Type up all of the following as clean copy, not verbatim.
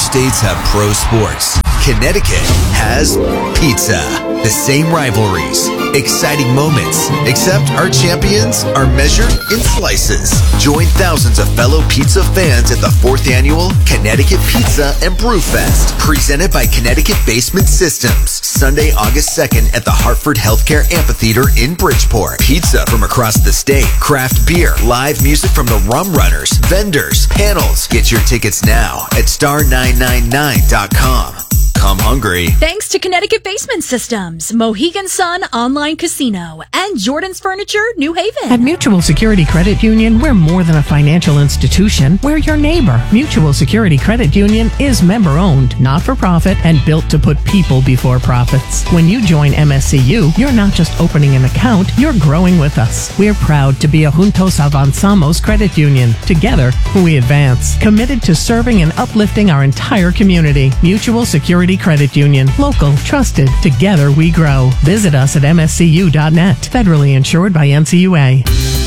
states have pro sports, Connecticut has pizza. The same rivalries, exciting moments, except our champions are measured in slices. Join thousands of fellow pizza fans at the 4th Annual Connecticut Pizza and Brew Fest, presented by Connecticut Basement Systems, Sunday, August 2nd at the Hartford Healthcare Amphitheater in Bridgeport. Pizza from across the state, craft beer, live music from the Rum Runners, vendors, panels. Get your tickets now at star999.com. Come hungry. Thanks to Connecticut Basement Systems, Mohegan Sun Online Casino, and Jordan's Furniture, New Haven. At Mutual Security Credit Union, we're more than a financial institution. We're your neighbor. Mutual Security Credit Union is member-owned, not-for-profit, and built to put people before profits. When you join MSCU, you're not just opening an account, you're growing with us. We're proud to be a Juntos Avanzamos credit union. Together, we advance. Committed to serving and uplifting our entire community. Mutual Security Credit Union. Local, trusted. Together we grow. Visit us at mscu.net. Federally insured by NCUA.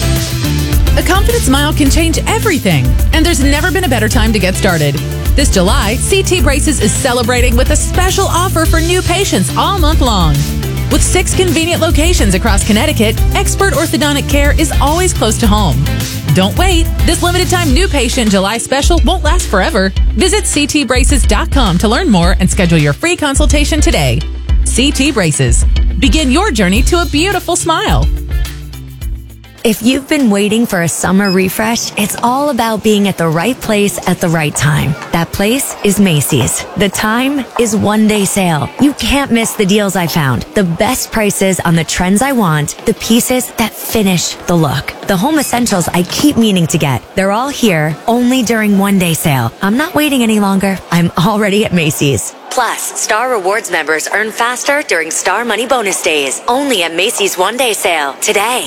A confident smile can change everything, and there's never been a better time to get started. This July, CT Braces is celebrating with a special offer for new patients all month long. With 6 convenient locations across Connecticut, expert orthodontic care is always close to home. Don't wait. This limited-time new patient July special won't last forever. Visit ctbraces.com to learn more and schedule your free consultation today. CT Braces. Begin your journey to a beautiful smile. If you've been waiting for a summer refresh, it's all about being at the right place at the right time. That place is Macy's. The time is one-day sale. You can't miss the deals I found. The best prices on the trends I want, the pieces that finish the look. The home essentials I keep meaning to get. They're all here, only during one-day sale. I'm not waiting any longer. I'm already at Macy's. Plus, Star Rewards members earn faster during Star Money Bonus Days. Only at Macy's one-day sale today.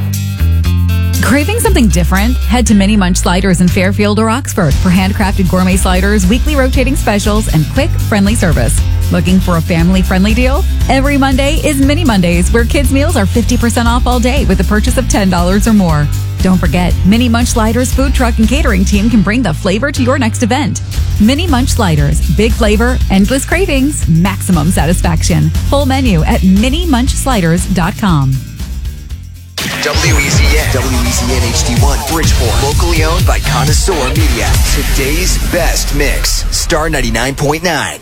Craving something different? Head to Mini Munch Sliders in Fairfield or Oxford for handcrafted gourmet sliders, weekly rotating specials, and quick, friendly service. Looking for a family-friendly deal? Every Monday is Mini Mondays, where kids' meals are 50% off all day with a purchase of $10 or more. Don't forget, Mini Munch Sliders food truck and catering team can bring the flavor to your next event. Mini Munch Sliders. Big flavor, endless cravings, maximum satisfaction. Full menu at minimunchsliders.com. WEZN HD1 Bridgeport, locally owned by Connoisseur Media. Today's best mix, Star 99.9.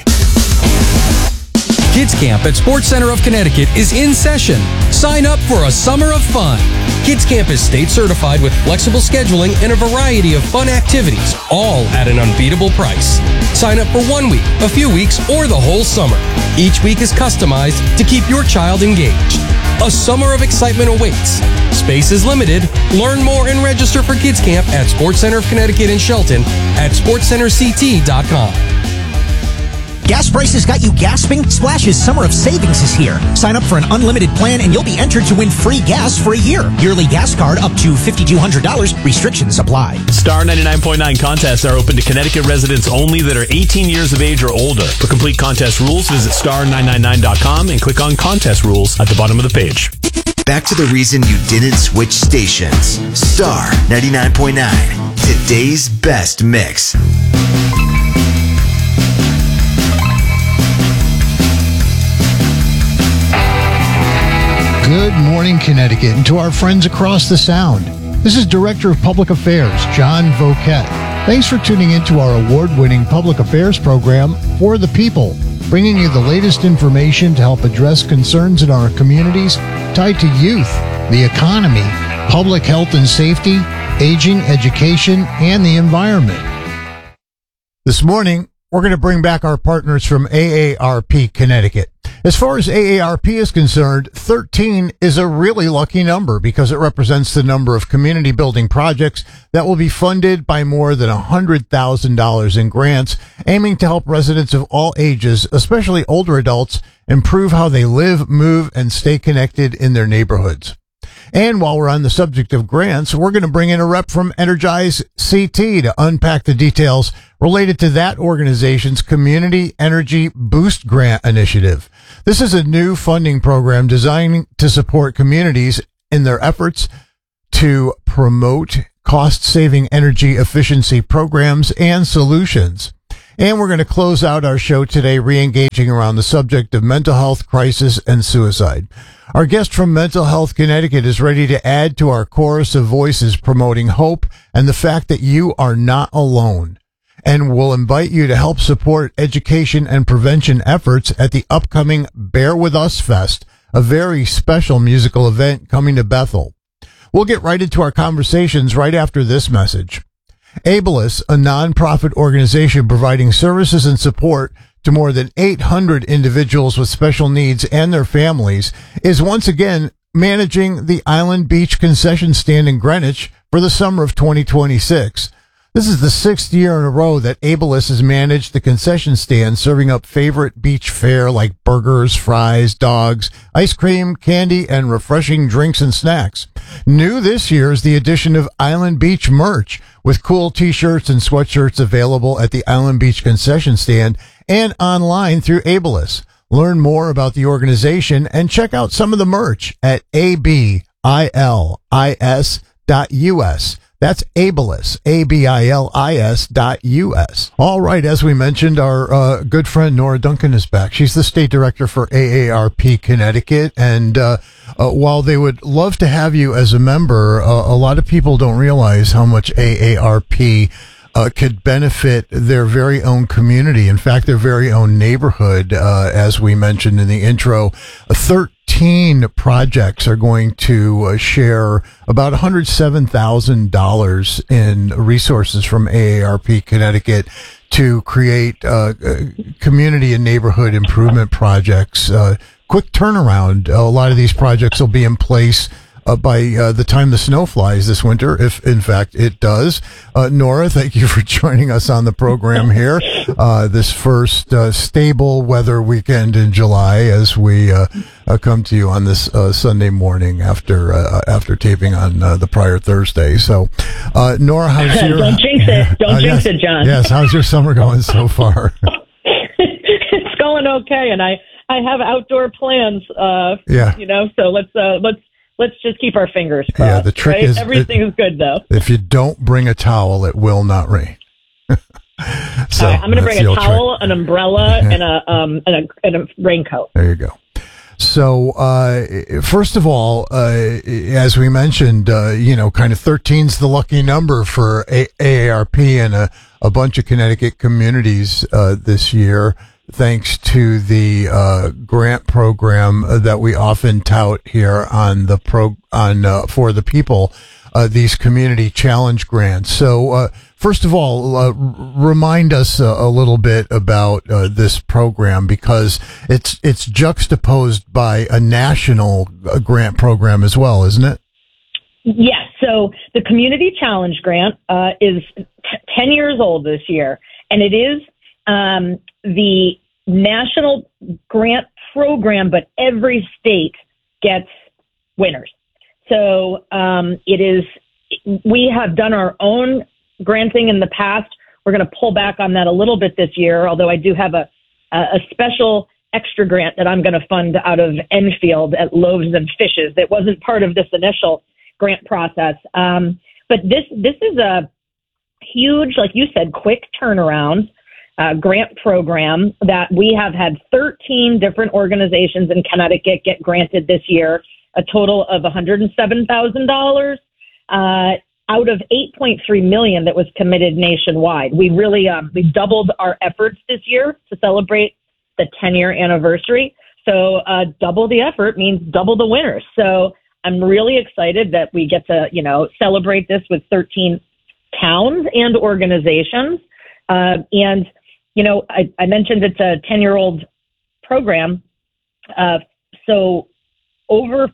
Kids Camp at Sports Center of Connecticut is in session. Sign up for a summer of fun. Kids Camp is state certified with flexible scheduling and a variety of fun activities, all at an unbeatable price. Sign up for 1 week, a few weeks, or the whole summer. Each week is customized to keep your child engaged. A summer of excitement awaits. Space is limited. Learn more and register for Kids Camp at Sports Center of Connecticut in Shelton at sportscenterct.com. Gas prices got you gasping? Splash's Summer of Savings is here. Sign up for an unlimited plan and you'll be entered to win free gas for a year. Yearly gas card up to $5,200. Restrictions apply. Star 99.9 contests are open to Connecticut residents only that are 18 years of age or older. For complete contest rules, visit star999.com and click on contest rules at the bottom of the page. Back to the reason you didn't switch stations. Star 99.9. Today's best mix. Good morning, Connecticut, and to our friends across the Sound. This is Director of Public Affairs, John Voquette. Thanks for tuning into our award-winning public affairs program, For the People, bringing you the latest information to help address concerns in our communities tied to youth, the economy, public health and safety, aging, education, and the environment. This morning, we're going to bring back our partners from AARP Connecticut. As far as AARP is concerned, 13 is a really lucky number because it represents the number of community building projects that will be funded by more than $100,000 in grants, aiming to help residents of all ages, especially older adults, improve how they live, move, and stay connected in their neighborhoods. And while we're on the subject of grants, we're going to bring in a rep from Energize CT to unpack the details related to that organization's Community Energy Boost Grant Initiative. This is a new funding program designed to support communities in their efforts to promote cost-saving energy efficiency programs and solutions. And we're going to close out our show today re-engaging around the subject of mental health crisis and suicide. Our guest from Mental Health Connecticut is ready to add to our chorus of voices promoting hope and the fact that you are not alone. And we'll invite you to help support education and prevention efforts at the upcoming Bear With Us Fest, a very special musical event coming to Bethel. We'll get right into our conversations right after this message. Ableist, a nonprofit organization providing services and support to more than 800 individuals with special needs and their families, is once again managing the Island Beach concession stand in Greenwich for the summer of 2026. This is the 6th year in a row that Ableist has managed the concession stand, serving up favorite beach fare like burgers, fries, dogs, ice cream, candy, and refreshing drinks and snacks. New this year is the addition of Island Beach merch, with cool t-shirts and sweatshirts available at the Island Beach concession stand and online through Ableist. Learn more about the organization and check out some of the merch at abilis.us. That's Ableist, ABILIS.us. All right, as we mentioned, our good friend Nora Duncan is back. She's the state director for AARP Connecticut, and while they would love to have you as a member, a lot of people don't realize how much AARP could benefit their very own community. In fact, their very own neighborhood, as we mentioned in the intro. 13 projects are going to share about $107,000 in resources from AARP Connecticut to create community and neighborhood improvement projects. Quick turnaround. A lot of these projects will be in place by the time the snow flies this winter, if in fact it does. Nora, thank you for joining us on the program here. This first stable weather weekend in July, as we come to you on this Sunday morning after taping on the prior Thursday. So, Nora, how's your... Don't jinx it. Don't jinx it, John. Yes, how's your summer going so far? It's going okay, and I have outdoor plans. So let's just keep our fingers crossed. Yeah, the trick is everything is good though. If you don't bring a towel, it will not rain. So I'm going to bring a towel, an umbrella, and a raincoat. There you go. So, first of all, as we mentioned, kind of 13's the lucky number for AARP and a bunch of Connecticut communities this year, thanks to the grant program that we often tout here on the For the People, these community challenge grants. So, first of all, remind us a little bit about this program, because it's juxtaposed by a national grant program as well, isn't it? Yes. So the Community Challenge Grant is 10 years old this year, and it is the national grant program, but every state gets winners. So we have done our own granting in the past. We're going to pull back on that a little bit this year, although I do have a special extra grant that I'm going to fund out of Enfield at Loaves and Fishes that wasn't part of this initial grant process. But this is a huge, like you said, quick turnaround grant program that we have had 13 different organizations in Connecticut get granted this year, a total of $107,000 out of $8.3 million that was committed nationwide. We really we doubled our efforts this year to celebrate the 10-year anniversary. So double the effort means double the winners. So I'm really excited that we get to celebrate this with 13 towns and organizations. And I mentioned it's a 10-year-old program. So over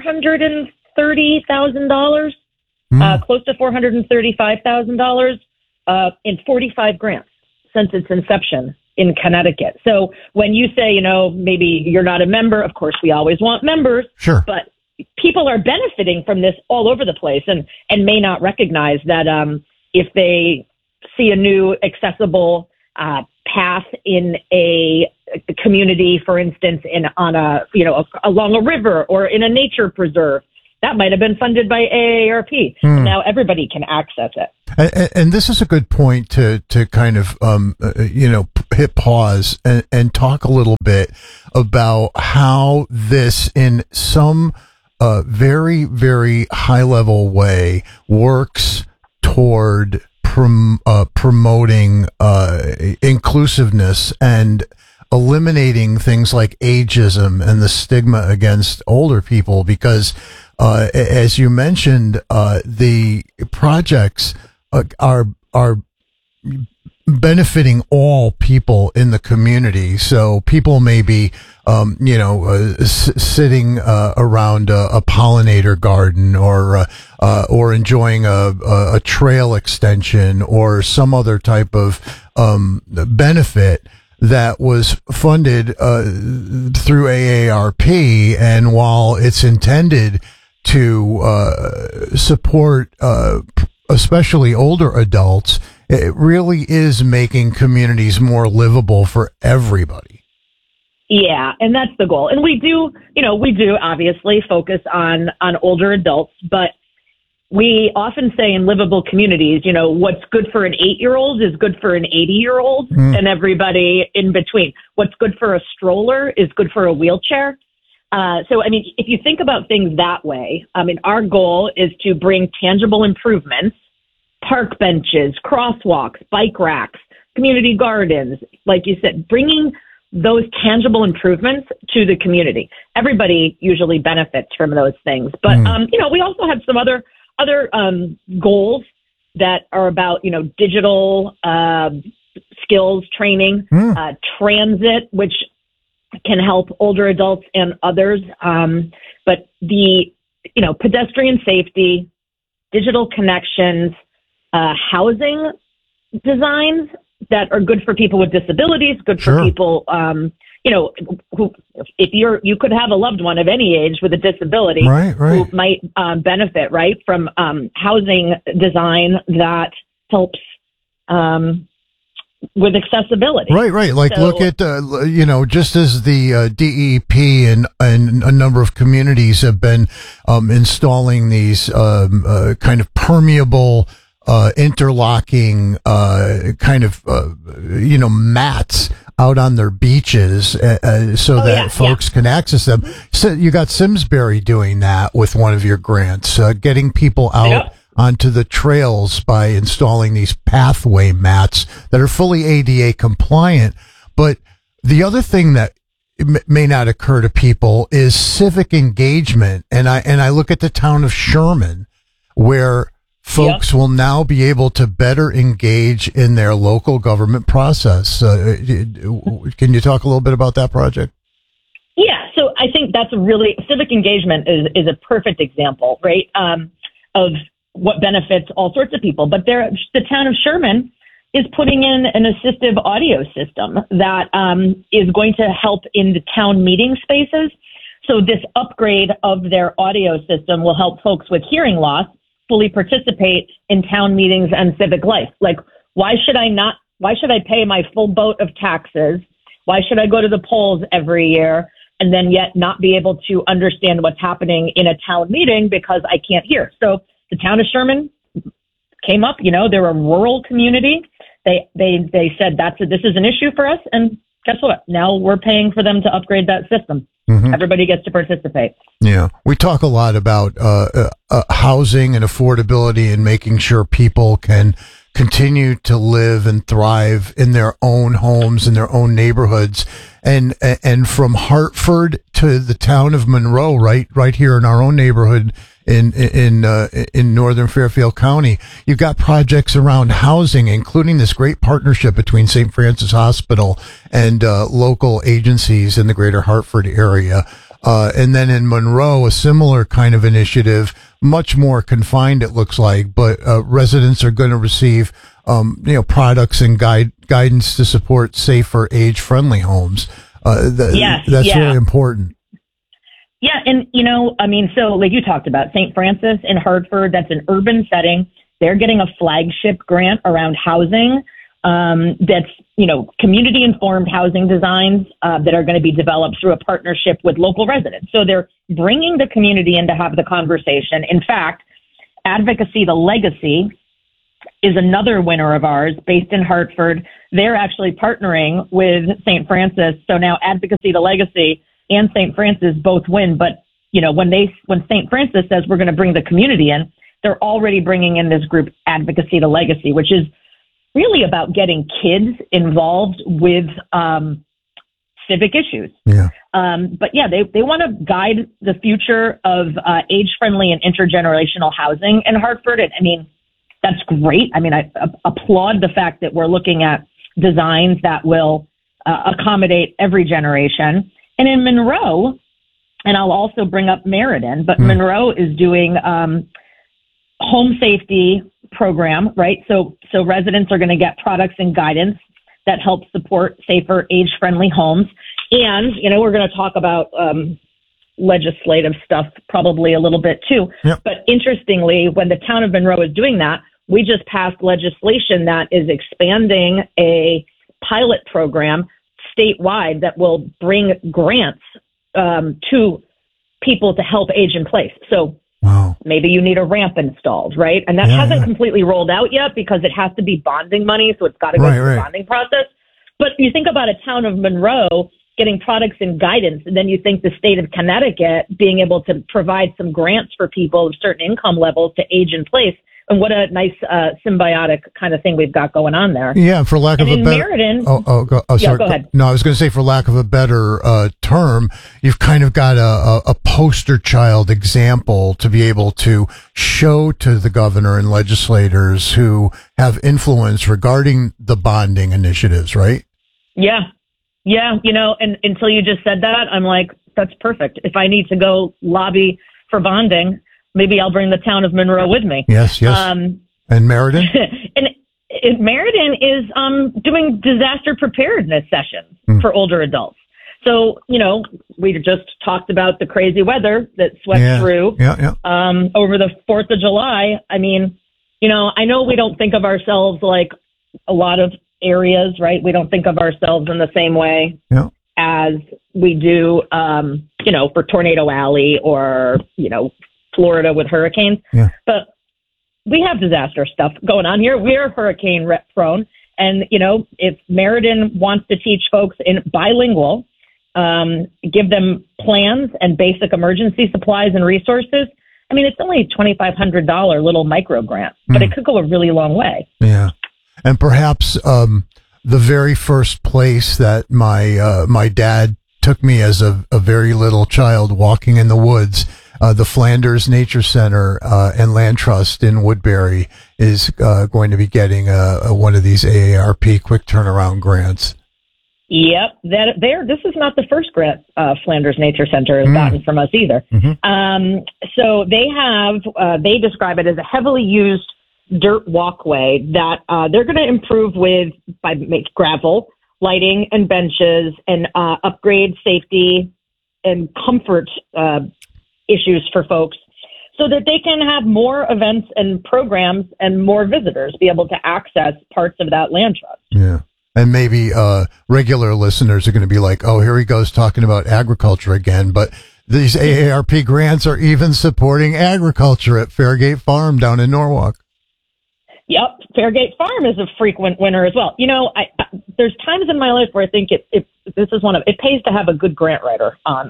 $430,000, close to $435,000 in 45 grants since its inception in Connecticut. So when you say, maybe you're not a member, of course, we always want members. Sure. But people are benefiting from this all over the place and may not recognize that if they see a new accessible path in a community, for instance, along a river or in a nature preserve, that might have been funded by AARP. And now everybody can access it. And this is a good point to kind of, hit pause and talk a little bit about how this in some very, very high level way works toward promoting inclusiveness and eliminating things like ageism and the stigma against older people, because as you mentioned, the projects are benefiting all people in the community. So people may be, sitting around a pollinator garden or enjoying a trail extension or some other type of benefit that was funded through AARP. And while it's intended to support especially older adults, it really is making communities more livable for everybody. Yeah, and that's the goal. And we do obviously focus on older adults, but we often say in livable communities, what's good for an 8-year-old is good for an 80-year-old and everybody in between. What's good for a stroller is good for a wheelchair. So, if you think about things that way, our goal is to bring tangible improvements, park benches, crosswalks, bike racks, community gardens, like you said, bringing those tangible improvements to the community. Everybody usually benefits from those things. But, we also have some other goals that are about, digital skills training, transit, which can help older adults and others. But the, pedestrian safety, digital connections, housing designs that are good for people with disabilities, good for people, who, if you could have a loved one of any age with a disability who might benefit, from housing design that helps with accessibility. Right. Like, look at, just as the DEP and a number of communities have been installing these kind of permeable interlocking mats out on their beaches so folks can access them. So you got Simsbury doing that with one of your grants, getting people out onto the trails by installing these pathway mats that are fully ADA compliant. But the other thing that may not occur to people is civic engagement. And I look at the town of Sherman, where folks will now be able to better engage in their local government process. Can you talk a little bit about that project? Yeah, so I think that's civic engagement is a perfect example, right, of what benefits all sorts of people. But the town of Sherman is putting in an assistive audio system that is going to help in the town meeting spaces. So this upgrade of their audio system will help folks with hearing loss fully participate in town meetings and civic life. Like, why should I pay my full boat of taxes? Why should I go to the polls every year and then yet not be able to understand what's happening in a town meeting because I can't hear? So the town of Sherman came up, they're a rural community. They said this is an issue for us. And guess what? Now we're paying for them to upgrade that system. Everybody gets to participate. Yeah. We talk a lot about housing and affordability and making sure people can continue to live and thrive in their own homes, in their own neighborhoods. And from Hartford to the town of Monroe, right here in our own neighborhood in northern Fairfield County, you've got projects around housing, including this great partnership between St. Francis Hospital and local agencies in the greater Hartford area. And then in Monroe, a similar kind of initiative, much more confined, it looks like, but residents are going to receive products and guidance to support safer, age-friendly homes. That's really important. Yeah, and so like you talked about, St. Francis in Hartford, that's an urban setting. They're getting a flagship grant around housing. that's, community-informed housing designs that are going to be developed through a partnership with local residents. So they're bringing the community in to have the conversation. In fact, Advocacy the Legacy is another winner of ours based in Hartford. They're actually partnering with St. Francis. So now Advocacy the Legacy and St. Francis both win. But, when St. Francis says we're going to bring the community in, they're already bringing in this group, Advocacy the Legacy, which is really about getting kids involved with civic issues. Yeah. They want to guide the future of age-friendly and intergenerational housing in Hartford. And that's great. I applaud the fact that we're looking at designs that will accommodate every generation. And in Monroe, and I'll also bring up Meriden, but Monroe is doing home safety program, right? So residents are going to get products and guidance that help support safer, age-friendly homes. And, we're going to talk about legislative stuff probably a little bit too. Yep. But interestingly, when the town of Monroe is doing that, we just passed legislation that is expanding a pilot program statewide that will bring grants to people to help age in place. So wow. Maybe you need a ramp installed, right? And that hasn't completely rolled out yet because it has to be bonding money, so it's got to go through the bonding process. But you think about a town of Monroe getting products and guidance, and then you think the state of Connecticut being able to provide some grants for people of certain income levels to age in place. And what a nice symbiotic kind of thing we've got going on there. Yeah, for lack of a better... Meriden, sorry. Go ahead. No, I was going to say, for lack of a better term, you've kind of got a poster child example to be able to show to the governor and legislators who have influence regarding the bonding initiatives, right? Yeah. Yeah, and until you just said that, I'm like, that's perfect. If I need to go lobby for bonding, maybe I'll bring the town of Monroe with me. Yes. And Meriden? and Meriden is doing disaster preparedness sessions for older adults. So, we just talked about the crazy weather that swept through over the 4th of July. I know we don't think of ourselves like a lot of areas, right? We don't think of ourselves in the same way as we do, for Tornado Alley or, Florida with hurricanes. Yeah. But we have disaster stuff going on here. We're hurricane prone. And, if Meriden wants to teach folks in bilingual, give them plans and basic emergency supplies and resources, it's only a $2,500 little micro grant, but it could go a really long way. Yeah. And perhaps the very first place that my dad took me as a very little child walking in the woods, the Flanders Nature Center and Land Trust in Woodbury is going to be getting one of these AARP quick turnaround grants. Yep, this is not the first grant Flanders Nature Center has gotten from us either. Mm-hmm. So they describe it as a heavily used dirt walkway that they're going to improve by gravel, lighting, and benches, and upgrade safety and comfort issues for folks so that they can have more events and programs and more visitors be able to access parts of that land trust. Yeah. And maybe regular listeners are going to be like, oh, here he goes talking about agriculture again. But these AARP grants are even supporting agriculture at Fairgate Farm down in Norwalk. Yep. Fairgate Farm is a frequent winner as well. There's times in my life where I think it pays to have a good grant writer on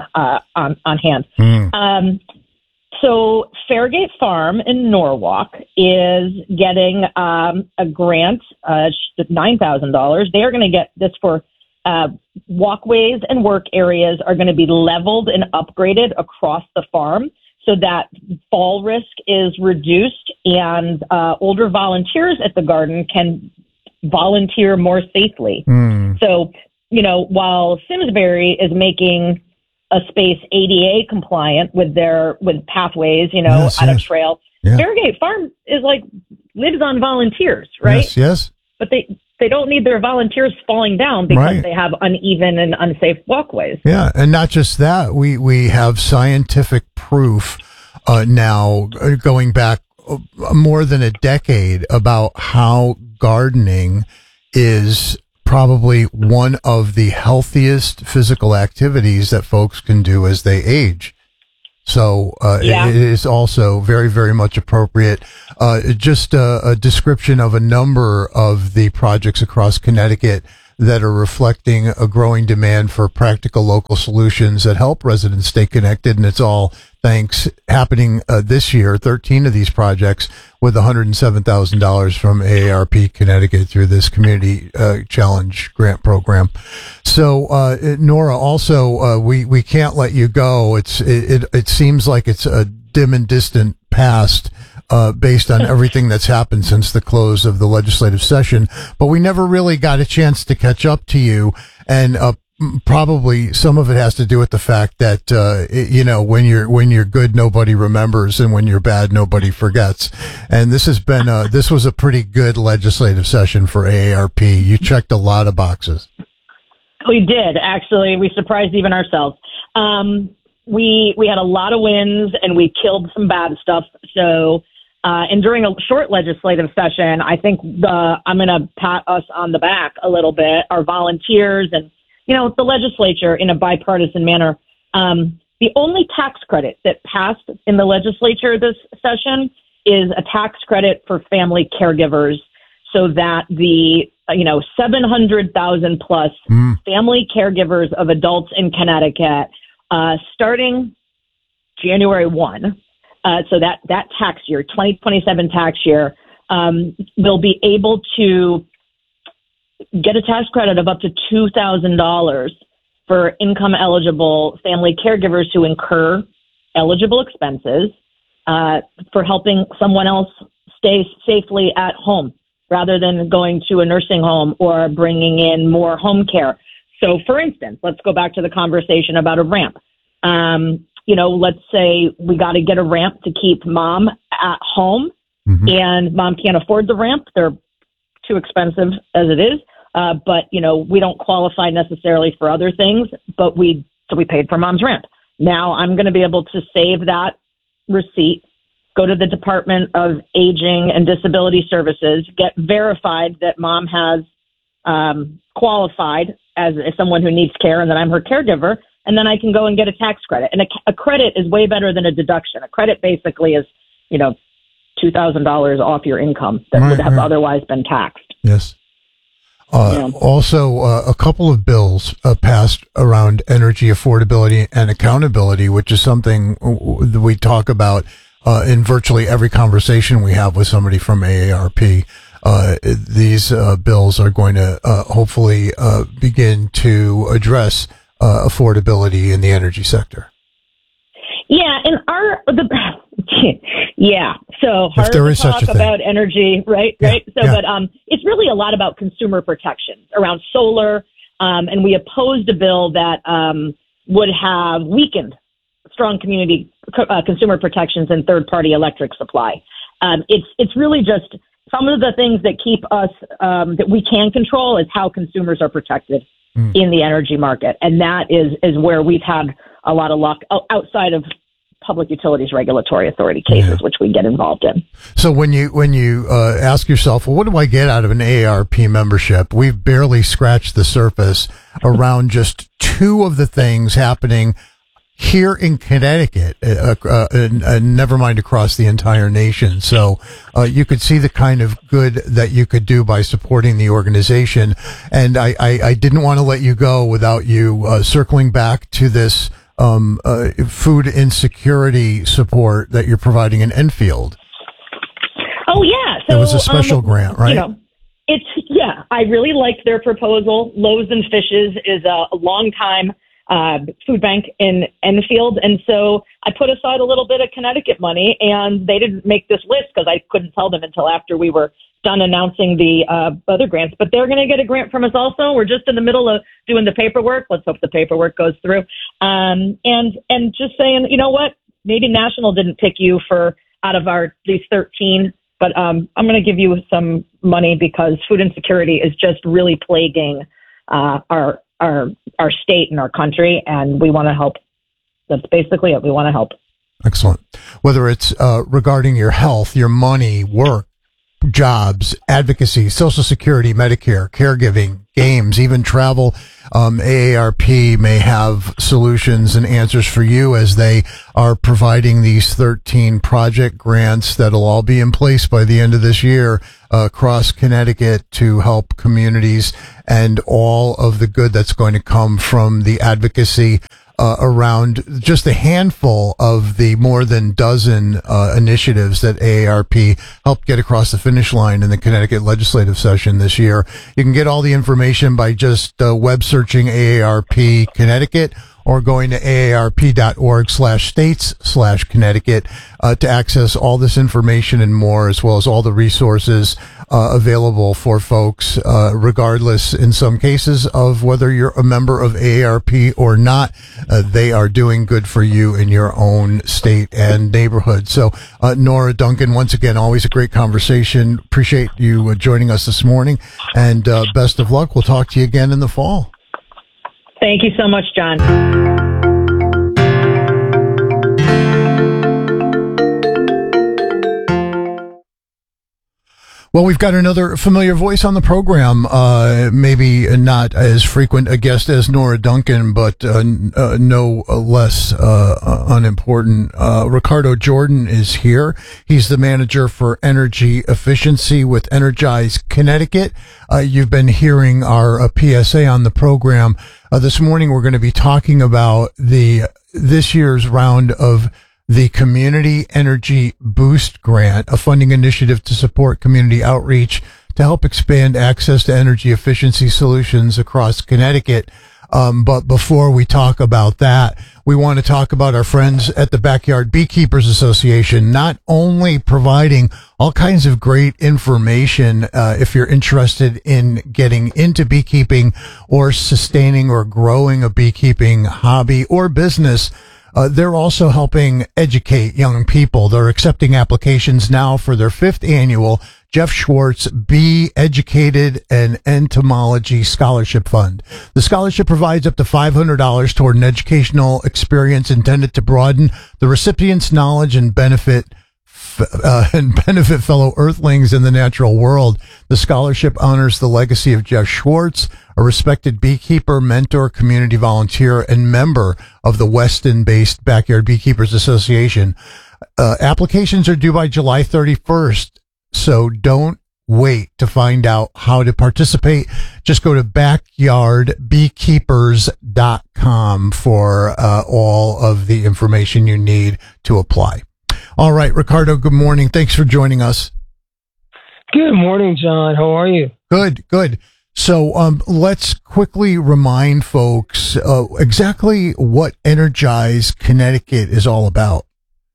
hand. So Fairgate Farm in Norwalk is getting a grant, $9,000. They are going to get this for walkways and work areas are going to be leveled and upgraded across the farm so that fall risk is reduced and older volunteers at the garden can volunteer more safely. So, while Simsbury is making a space ADA compliant with pathways, out of trail, Fairgate Farm is lives on volunteers, right? Yes. But they don't need their volunteers falling down because they have uneven and unsafe walkways. Yeah, and not just that, we have scientific proof now going back more than a decade about how gardening is probably one of the healthiest physical activities that folks can do as they age. So it is also very, very much appropriate. Just a description of a number of the projects across Connecticut that are reflecting a growing demand for practical local solutions that help residents stay connected. And it's all happening this year, 13 of these projects with $107,000 from AARP Connecticut through this community challenge grant program. So, Nora, also, we can't let you go. It seems like it's a dim and distant past, based on everything that's happened since the close of the legislative session, but we never really got a chance to catch up to you. And, probably some of it has to do with the fact that, when you're good, nobody remembers, and when you're bad, nobody forgets. And this has been, this was a pretty good legislative session for AARP. You checked a lot of boxes. We did, actually. We surprised even ourselves. We had a lot of wins, and we killed some bad stuff. So, and during a short legislative session, I think I'm going to pat us on the back a little bit, our volunteers and, the legislature in a bipartisan manner. The only tax credit that passed in the legislature this session is a tax credit for family caregivers, so that the 700,000 plus family caregivers of adults in Connecticut, starting January 1, so that tax year, 2027 tax year, will be able to get a tax credit of up to $2,000 for income eligible family caregivers who incur eligible expenses for helping someone else stay safely at home rather than going to a nursing home or bringing in more home care. So, for instance, let's go back to the conversation about a ramp. Let's say we got to get a ramp to keep mom at home, and mom can't afford the ramp. They're too expensive as it is. But we don't qualify necessarily for other things, but we paid for mom's ramp. Now I'm going to be able to save that receipt, go to the Department of Aging and Disability Services, get verified that mom has qualified as someone who needs care and that I'm her caregiver, and then I can go and get a tax credit. And a credit is way better than a deduction. A credit basically is, $2,000 off your income that would have otherwise been taxed. Yes. Also, a couple of bills passed around energy affordability and accountability, which is something that we talk about in virtually every conversation we have with somebody from AARP. These bills are going to hopefully begin to address affordability in the energy sector. Yeah, so hard to talk about energy, right? Yeah, right. So, but it's really a lot about consumer protections around solar, and we opposed a bill that would have weakened strong community consumer protections and third-party electric supply. It's really just some of the things that keep us that we can control is how consumers are protected in the energy market, and that is where we've had a lot of luck outside of Public Utilities Regulatory Authority cases, which we get involved in. So when you ask yourself, well, what do I get out of an AARP membership? We've barely scratched the surface around just two of the things happening here in Connecticut, and never mind across the entire nation. So you could see the kind of good that you could do by supporting the organization. And I didn't want to let you go without you circling back to this food insecurity support that you're providing in Enfield. Oh, yeah. So it was a special grant, right? I really liked their proposal. Loaves and Fishes is a long-time food bank in Enfield. And so I put aside a little bit of Connecticut money, and they didn't make this list because I couldn't tell them until after we were done announcing the other grants. But they're going to get a grant from us also. We're just in the middle of doing the paperwork. Let's hope the paperwork goes through. And just saying, you know what? Maybe National didn't pick you for out of these 13, but I'm going to give you some money because food insecurity is just really plaguing our state and our country, and we want to help. That's basically it. We want to help. Excellent. Whether it's regarding your health, your money, work, jobs, advocacy, Social Security, Medicare, caregiving, games, even travel. AARP may have solutions and answers for you as they are providing these 13 project grants that'll all be in place by the end of this year across Connecticut to help communities and all of the good that's going to come from the advocacy around just a handful of the more than dozen initiatives that AARP helped get across the finish line in the Connecticut legislative session this year. You can get all the information by just web searching AARP Connecticut or going to aarp.org/states/Connecticut to access all this information and more, as well as all the resources available for folks, regardless in some cases of whether you're a member of AARP or not. They are doing good for you in your own state and neighborhood. So, Nora Duncan, once again, always a great conversation. Appreciate you joining us this morning, and best of luck. We'll talk to you again in the fall. Thank you so much, John. Well, we've got another familiar voice on the program, maybe not as frequent a guest as Nora Duncan, but no less unimportant. Ricardo Jordan is here. He's the manager for energy efficiency with Energize Connecticut. You've been hearing our PSA on the program. This morning we're going to be talking about this year's round of the Community Energy Boost Grant, a funding initiative to support community outreach to help expand access to energy efficiency solutions across Connecticut. But before we talk about that, we want to talk about our friends at the Backyard Beekeepers Association, not only providing all kinds of great information if you're interested in getting into beekeeping or sustaining or growing a beekeeping hobby or business. They're also helping educate young people. They're accepting applications now for their 5th annual Jeff Schwartz Bee Educated and Entomology Scholarship Fund. The scholarship provides up to $500 toward an educational experience intended to broaden the recipient's knowledge and benefit fellow earthlings in the natural world. The scholarship honors the legacy of Jeff Schwartz, a respected beekeeper, mentor, community volunteer, and member of the Weston-based Backyard Beekeepers Association. Applications are due by July 31st, so don't wait to find out how to participate. Just go to backyardbeekeepers.com for all of the information you need to apply. All right, Ricardo, good morning. Thanks for joining us. Good morning, John. How are you? Good. So let's quickly remind folks exactly what Energize Connecticut is all about.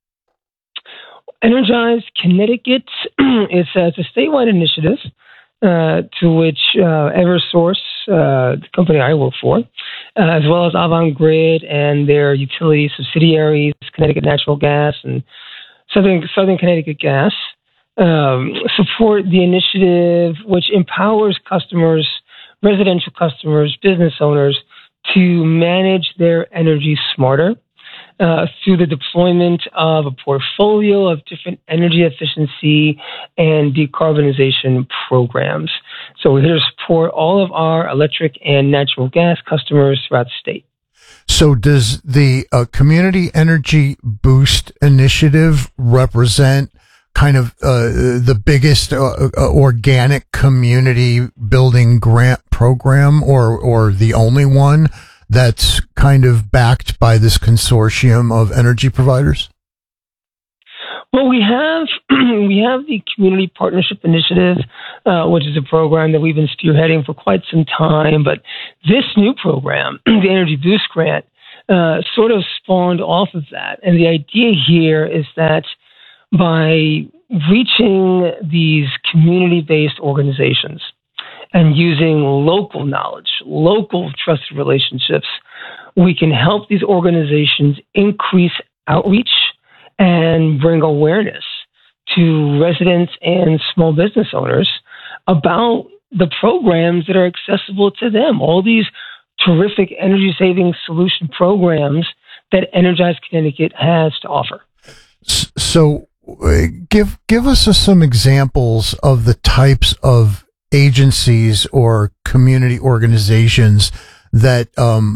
Energize Connecticut is a statewide initiative to which Eversource, the company I work for, as well as Avangrid and their utility subsidiaries, Connecticut Natural Gas and Southern Connecticut Gas, support the initiative, which empowers customers, residential customers, business owners to manage their energy smarter through the deployment of a portfolio of different energy efficiency and decarbonization programs. So we're here to support all of our electric and natural gas customers throughout the state. So does the Community Energy Boost Initiative represent kind of the biggest organic community building grant program or the only one that's kind of backed by this consortium of energy providers? Well, we have the Community Partnership Initiative, which is a program that we've been spearheading for quite some time. But this new program, the Energy Boost Grant, sort of spawned off of that. And the idea here is that by reaching these community-based organizations and using local knowledge, local trusted relationships, we can help these organizations increase outreach and bring awareness to residents and small business owners about the programs that are accessible to them. All these terrific energy saving solution programs that Energize Connecticut has to offer. So give us some examples of the types of agencies or community organizations that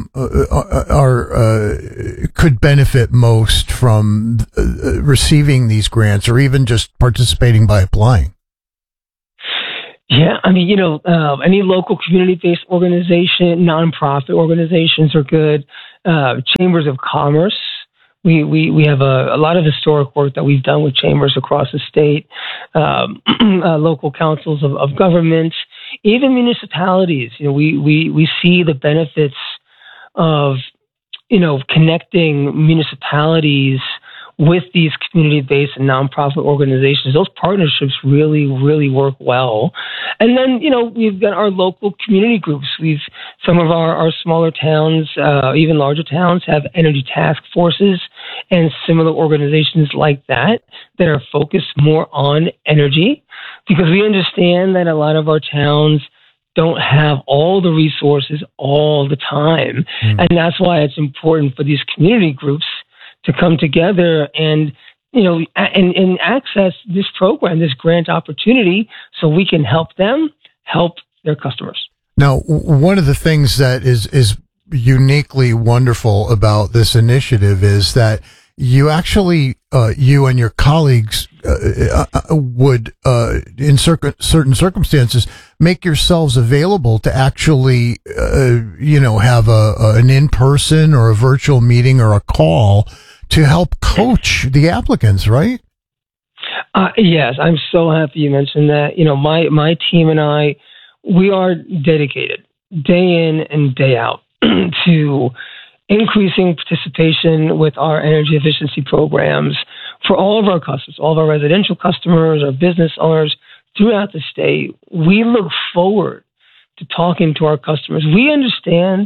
could benefit most from receiving these grants, or even just participating by applying. Yeah, I mean, any local community-based organization, nonprofit organizations are good. Chambers of commerce. We have a lot of historic work that we've done with chambers across the state, local councils of government, even municipalities. We see the benefits of, connecting municipalities with these community-based and nonprofit organizations. Those partnerships really, really work well. And then, we've got our local community groups. Some of our smaller towns, even larger towns, have energy task forces and similar organizations like that are focused more on energy, because we understand that a lot of our towns don't have all the resources all the time. And that's why it's important for these community groups to come together and access this program, this grant opportunity, so we can help them help their customers. Now, one of the things that is uniquely wonderful about this initiative is that you actually, you and your colleagues would, in certain circumstances, make yourselves available to actually, have an in-person or a virtual meeting or a call to help coach the applicants, right? Yes, I'm so happy you mentioned that. My team and I, we are dedicated day in and day out to increasing participation with our energy efficiency programs for all of our customers, all of our residential customers, our business owners throughout the state. We look forward to talking to our customers. We understand,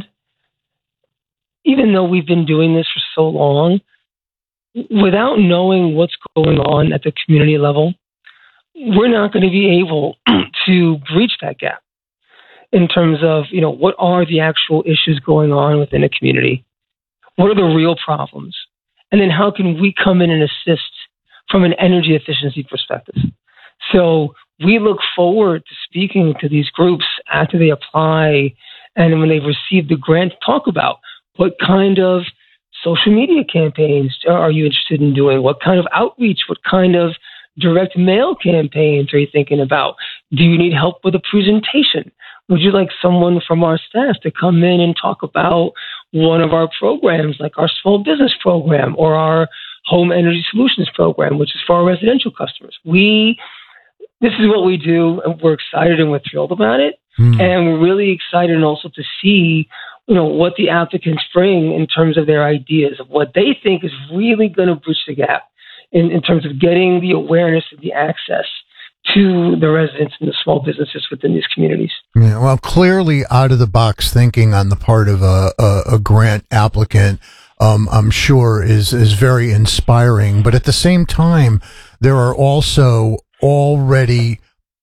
even though we've been doing this for so long, without knowing what's going on at the community level, we're not going to be able to breach that gap in terms of, what are the actual issues going on within a community? What are the real problems? And then how can we come in and assist from an energy efficiency perspective? So we look forward to speaking to these groups after they apply and when they've received the grant, talk about what kind of social media campaigns are you interested in doing? What kind of outreach? What kind of direct mail campaigns are you thinking about? Do you need help with a presentation? Would you like someone from our staff to come in and talk about one of our programs, like our small business program or our home energy solutions program, which is for our residential customers? This is what we do, and we're excited and we're thrilled about it. And we're really excited and also to see, what the applicants bring in terms of their ideas of what they think is really going to bridge the gap in terms of getting the awareness and the access to the residents and the small businesses within these communities. Yeah, well, clearly out of the box thinking on the part of a grant applicant, I'm sure is very inspiring. But at the same time, there are also already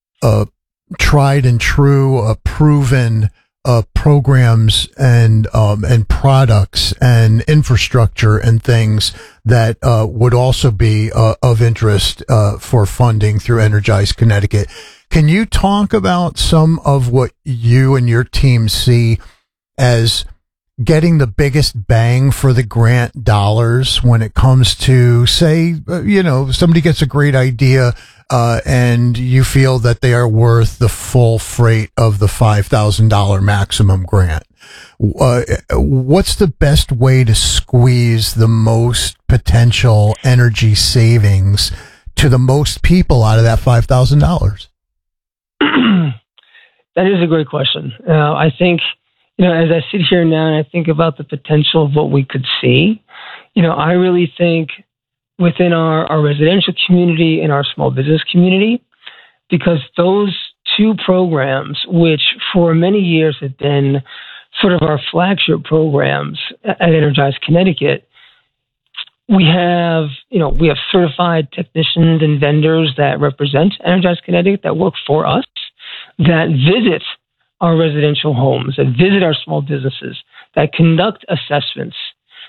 tried and true, proven programs and products and infrastructure and things that would also be of interest for funding through Energize Connecticut. Can you talk about some of what you and your team see as getting the biggest bang for the grant dollars when it comes to, say, somebody gets a great idea and you feel that they are worth the full freight of the $5,000 maximum grant? What's the best way to squeeze the most potential energy savings to the most people out of that $5,000? That is a great question. I think, as I sit here now and I think about the potential of what we could see, I really think within our residential community and our small business community, because those two programs, which for many years have been sort of our flagship programs at Energize Connecticut, we have certified technicians and vendors that represent Energize Connecticut that work for us, that visit our residential homes, that visit our small businesses, that conduct assessments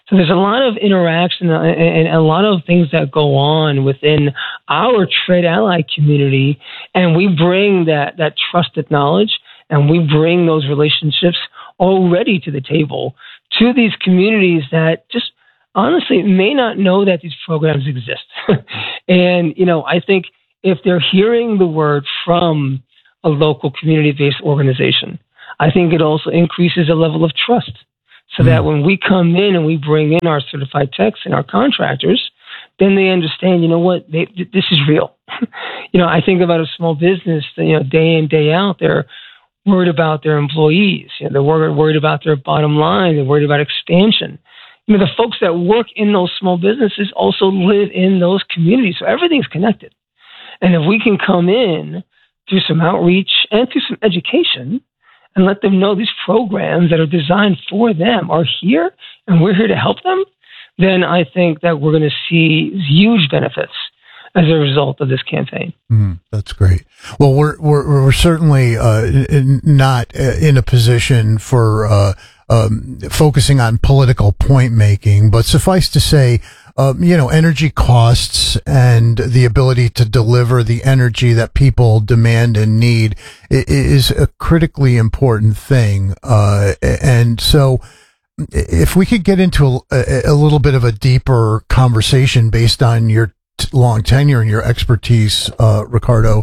So there's a lot of interaction and a lot of things that go on within our Trade Ally community, and we bring that trusted knowledge and we bring those relationships already to the table to these communities that just honestly may not know that these programs exist. And, I think if they're hearing the word from a local community-based organization, I think it also increases a level of trust. So that when we come in and we bring in our certified techs and our contractors, then they understand, this is real. I think about a small business, day in, day out, they're worried about their employees. They're worried about their bottom line. They're worried about expansion. The folks that work in those small businesses also live in those communities. So everything's connected. And if we can come in through some outreach and through some education, and let them know these programs that are designed for them are here and we're here to help them, then I think that we're going to see huge benefits as a result of this campaign. That's great. Well, we're certainly not in a position for focusing on political point making, but suffice to say, energy costs and the ability to deliver the energy that people demand and need is a critically important thing. And so if we could get into a little bit of a deeper conversation based on your long tenure and your expertise, Ricardo,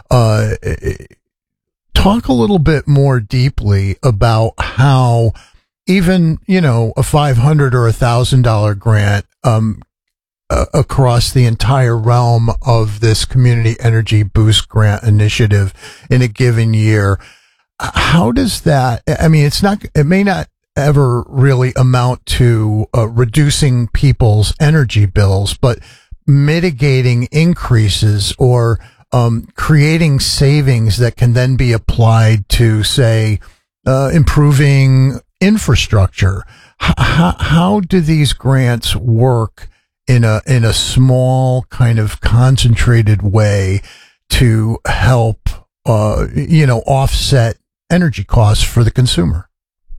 talk a little bit more deeply about how even, a $500 or $1,000 grant, across the entire realm of this Community Energy Boost Grant Initiative in a given year. How does that, it may not ever really amount to reducing people's energy bills, but mitigating increases or creating savings that can then be applied to, say, improving infrastructure. How do these grants work in a small kind of concentrated way to help, offset energy costs for the consumer?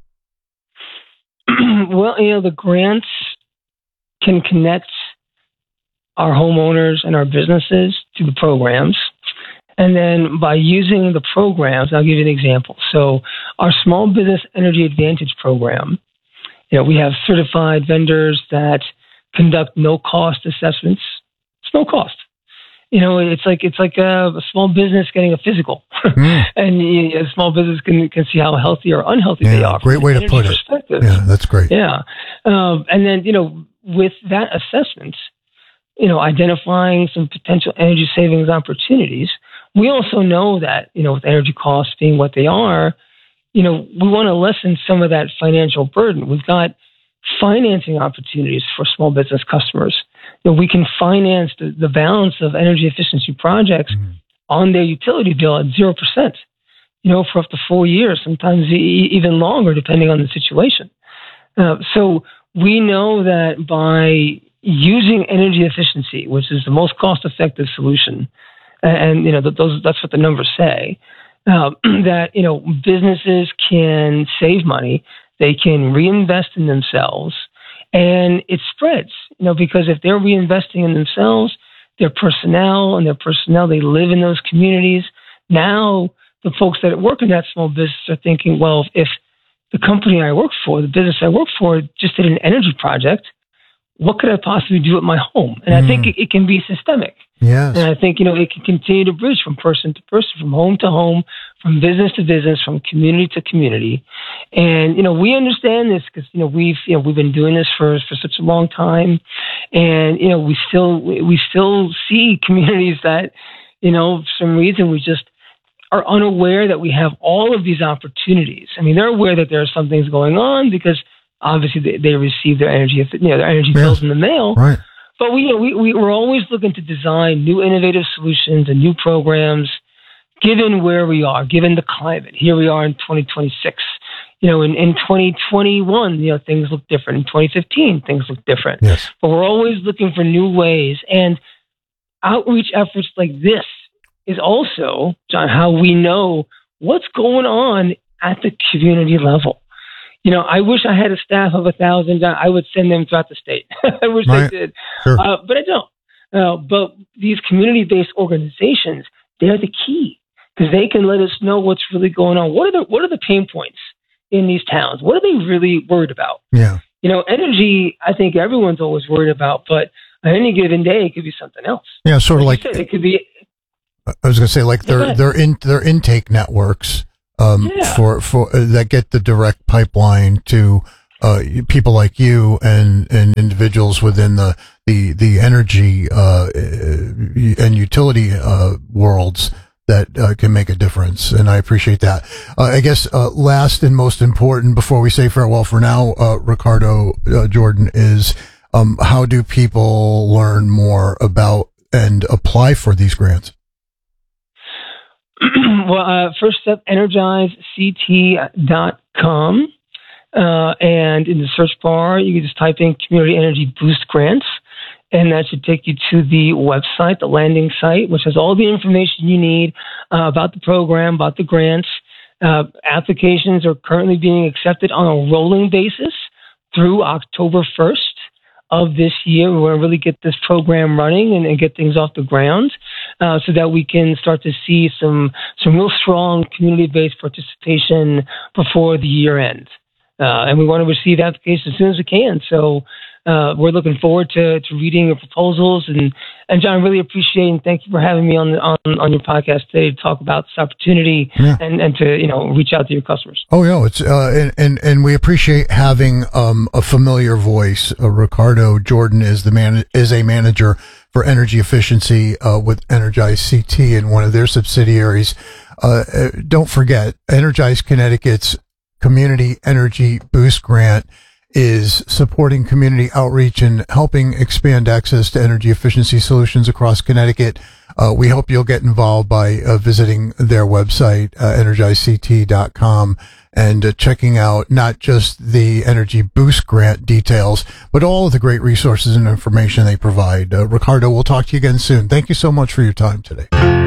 Well, the grants can connect our homeowners and our businesses to the programs. And then by using the programs, I'll give you an example. So our Small Business Energy Advantage program, we have certified vendors that conduct no-cost assessments. It's no cost. It's like a small business getting a physical, and a small business can see how healthy or unhealthy they are. Great way to put it. Yeah, that's great. Yeah, and then with that assessment, identifying some potential energy savings opportunities. We also know that with energy costs being what they are, we want to lessen some of that financial burden. We've got financing opportunities for small business customers. We can finance the balance of energy efficiency projects on their utility bill at 0%, for up to 4 years, sometimes even longer, depending on the situation. So we know that by using energy efficiency, which is the most cost-effective solution, and that's what the numbers say, that businesses can save money, they can reinvest in themselves, and it spreads. Because if they're reinvesting in themselves, their personnel, they live in those communities. Now, the folks that work in that small business are thinking, well, if the company I work for, the business I work for, just did an energy project, what could I possibly do at my home? And I think it can be systemic. Yes. And I think, it can continue to bridge from person to person, from home to home, from business to business, from community to community. And, we understand this because, we've been doing this for such a long time. And, we still see communities that, for some reason we just are unaware that we have all of these opportunities. They're aware that there are some things going on because obviously they receive their energy, their energy bills in the mail. Right. But we're always looking to design new innovative solutions and new programs, given where we are, given the climate. Here we are in 2026. In 2021, things look different. In 2015, things look different. Yes. But we're always looking for new ways. And outreach efforts like this is also, John, how we know what's going on at the community level. I wish I had a staff of 1,000. I would send them throughout the state. I wish I did, sure. But I don't. But these community-based organizations, they're the key because they can let us know what's really going on. What are the pain points in these towns? What are they really worried about? Yeah. Energy, I think everyone's always worried about, but on any given day, it could be something else. Yeah, sort of like you said, it could be. I was going to say, like their intake networks for that get the direct pipeline to people like you and individuals within the energy and utility worlds that can make a difference, and I appreciate that. I guess last and most important, before we say farewell for now, Ricardo Jordan, is how do people learn more about and apply for these grants? Well, first step, energizect.com, and in the search bar, you can just type in Community Energy Boost Grants, and that should take you to the website, the landing site, which has all the information you need about the program, about the grants. Applications are currently being accepted on a rolling basis through October 1st of this year. We want to really get this program running and get things off the ground so that we can start to see some real strong community-based participation before the year ends. And we want to receive applications as soon as we can. So we're looking forward to reading your proposals. And John, really appreciate and thank you for having me on your podcast today to talk about this opportunity and to reach out to your customers. Oh yeah, it's and we appreciate having a familiar voice. Ricardo Jordan is a manager for energy efficiency with Energize CT and one of their subsidiaries. Don't forget, Energize Connecticut's Community Energy Boost Grant is supporting community outreach and helping expand access to energy efficiency solutions across Connecticut. We hope you'll get involved by visiting their website, energizect.com, and checking out not just the Energy Boost Grant details, but all of the great resources and information they provide. Ricardo, we'll talk to you again soon. Thank you so much for your time today.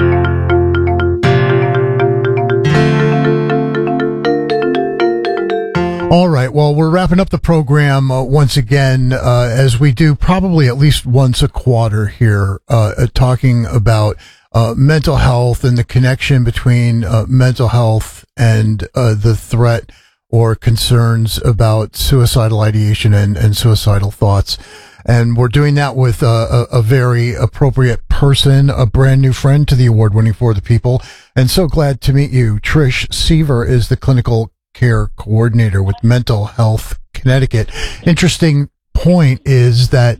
All right. Well, we're wrapping up the program once again, as we do probably at least once a quarter here, talking about mental health and the connection between mental health and the threat or concerns about suicidal ideation and suicidal thoughts. And we're doing that with a very appropriate person, a brand new friend to the award-winning For the People. And so glad to meet you. Trish Seaver is the clinical care coordinator with Mental Health Connecticut. Interesting point is that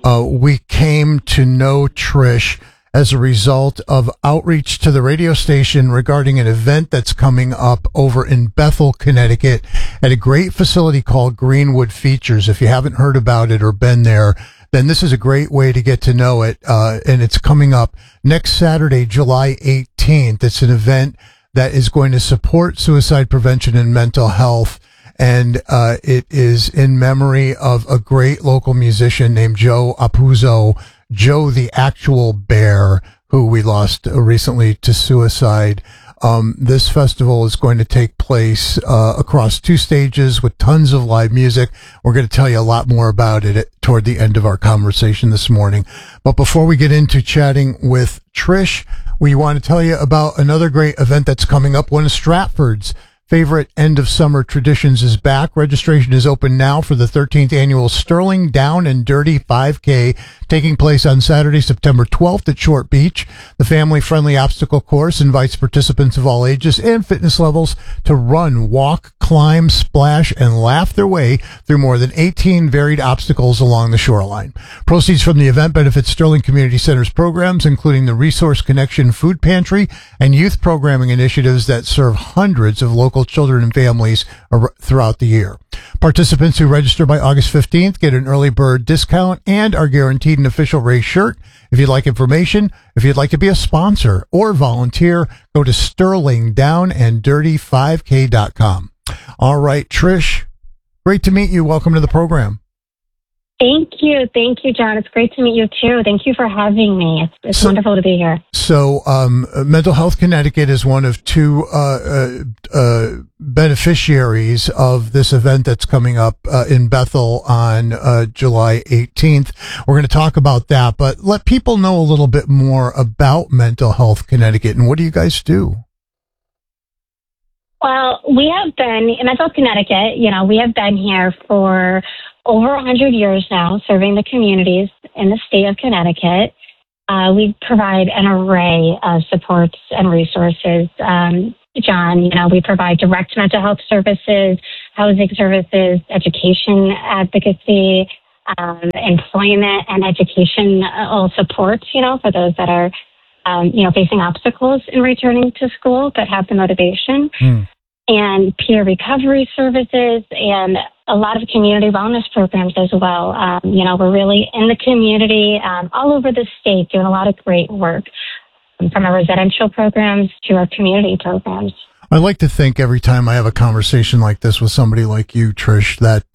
we came to know Trish as a result of outreach to the radio station regarding an event that's coming up over in Bethel, Connecticut at a great facility called Greenwood Features. If you haven't heard about it or been there, then this is a great way to get to know it. And it's coming up next Saturday, July 18th. It's an event that is going to support suicide prevention and mental health. And it is in memory of a great local musician named Joe Apuzzo, Joe the Actual Bear, who we lost recently to suicide. This festival is going to take place across 2 stages with tons of live music. We're going to tell you a lot more about it toward the end of our conversation this morning. But before we get into chatting with Trish, we want to tell you about another great event that's coming up. One of Stratford's favorite end of summer traditions is back. Registration is open now for the 13th annual Sterling Down and Dirty 5K, taking place on Saturday, September 12th at Short Beach. The family-friendly obstacle course invites participants of all ages and fitness levels to run, walk, climb, splash, and laugh their way through more than 18 varied obstacles along the shoreline. Proceeds from the event benefit Sterling Community Center's programs, including the Resource Connection Food Pantry and youth programming initiatives that serve hundreds of local children and families throughout the year. Participants who register by August 15th get an early bird discount and are guaranteed an official race shirt. If you'd like information, if you'd like to be a sponsor or volunteer, go to sterlingdownanddirty5k.com. All right, Trish, great to meet you. Welcome to the program. Thank you, John. It's great to meet you too. Thank you for having me. It's wonderful to be here. So, Mental Health Connecticut is one of two beneficiaries of this event that's coming up in Bethel on July 18th. We're going to talk about that, but let people know a little bit more about Mental Health Connecticut and what do you guys do? Well, we have been in Mental Health Connecticut. We have been here for over 100 years now, serving the communities in the state of Connecticut. We provide an array of supports and resources. John, we provide direct mental health services, housing services, education advocacy, employment and educational supports, for those that are, facing obstacles in returning to school but have the motivation. And peer recovery services and a lot of community wellness programs as well. We're really in the community all over the state doing a lot of great work, from our residential programs to our community programs. I like to think every time I have a conversation like this with somebody like you, Trish, that,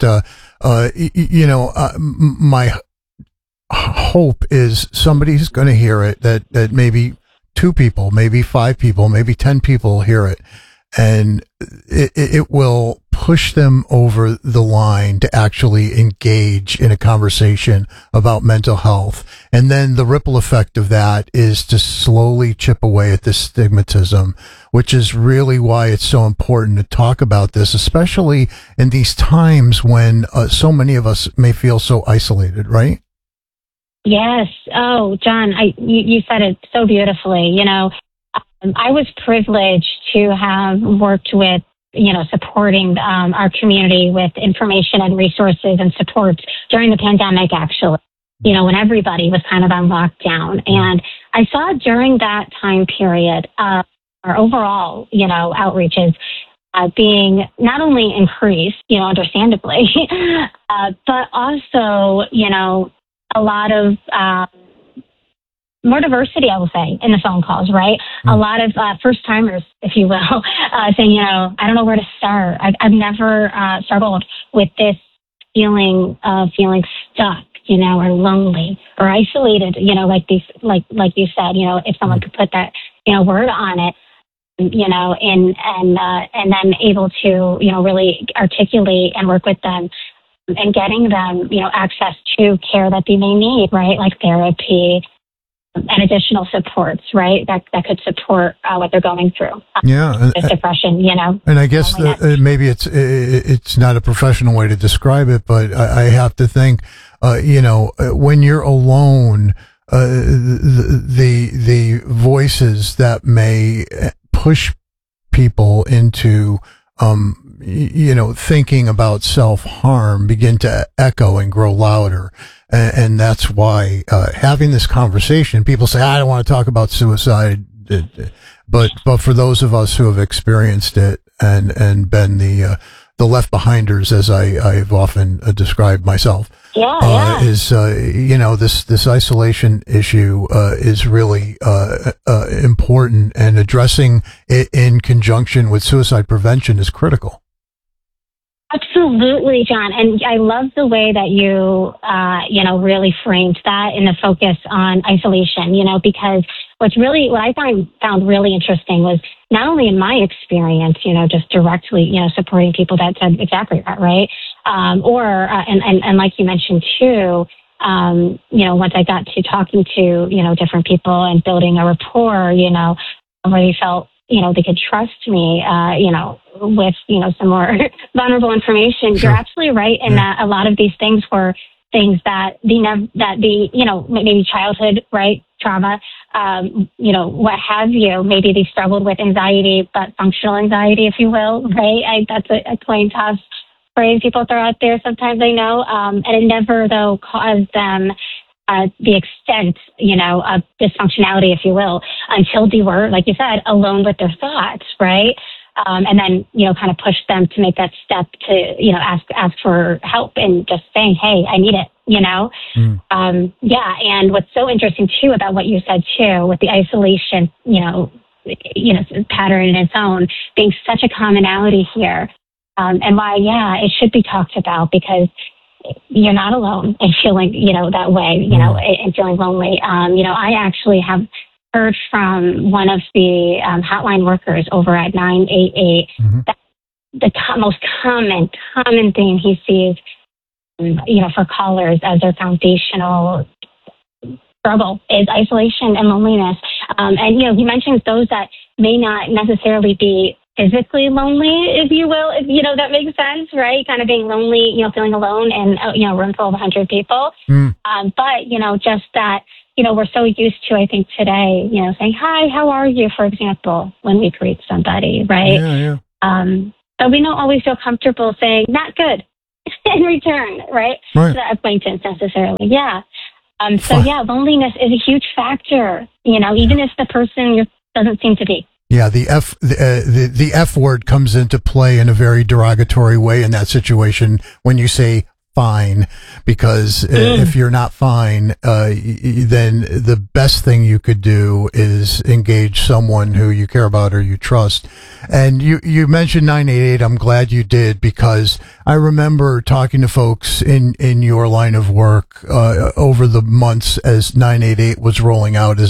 my hope is somebody's going to hear it, that maybe 2 people, maybe 5 people, maybe 10 people hear it. And it will push them over the line to actually engage in a conversation about mental health. And then the ripple effect of that is to slowly chip away at this stigmatism, which is really why it's so important to talk about this, especially in these times when so many of us may feel so isolated, right? Yes. Oh, John, you said it so beautifully. I was privileged to have worked with, supporting our community with information and resources and supports during the pandemic, actually, when everybody was kind of on lockdown. And I saw during that time period, our overall, outreaches being not only increased, understandably, but also, a lot of more diversity, I will say, in the phone calls, right? A lot of first-timers, if you will, saying, I don't know where to start. I've never struggled with this feeling of feeling stuck, or lonely or isolated, like you said, if someone could put that, word on it, and then able to, really articulate and work with them and getting them, access to care that they may need, right? Like therapy, and additional supports, right? That could support what they're going through. Depression, And I guess maybe it's not a professional way to describe it, but I have to think, when you're alone, the voices that may push people into, thinking about self-harm begin to echo and grow louder. And that's why, having this conversation, people say, I don't want to talk about suicide. But for those of us who have experienced it and been the left behinders, as I've often described myself, this isolation issue, is really, important, and addressing it in conjunction with suicide prevention is critical. Absolutely, John. And I love the way that you, really framed that in the focus on isolation, because what I found really interesting was not only in my experience, just directly, supporting people that said exactly that, right? And like you mentioned too, once I got to talking to, different people and building a rapport, where you felt, they could trust me, with, some more vulnerable information. Sure. You're absolutely right in that a lot of these things were things that maybe childhood, right? Trauma, what have you. Maybe they struggled with anxiety, but functional anxiety, if you will, right? That's a plain tough phrase people throw out there sometimes, I know. And it never, though, caused them the extent, of dysfunctionality, if you will, until they were, like you said, alone with their thoughts, right? And then, kind of push them to make that step to, ask for help and just saying, hey, I need it, And what's so interesting too about what you said too, with the isolation, pattern in its own being such a commonality here. And why, it should be talked about because, you're not alone in feeling, that way, and feeling lonely. I actually have heard from one of the hotline workers over at 988 that the most common thing he sees, for callers as their foundational struggle is isolation and loneliness. And he mentions those that may not necessarily be physically lonely, if you will, if that makes sense, right? Kind of being lonely, feeling alone in a room full of 100 people. But just that, we're so used to, I think today, saying, hi, how are you, for example, when we greet somebody, right? Yeah. But we don't always feel comfortable saying, not good, in return, right? To that acquaintance necessarily. Yeah. Loneliness is a huge factor, even if the person doesn't seem to be. Yeah, the F word comes into play in a very derogatory way in that situation when you say fine, because if you're not fine, then the best thing you could do is engage someone who you care about or you trust. And you mentioned 988. I'm glad you did, because I remember talking to folks in your line of work over the months as 988 was rolling out as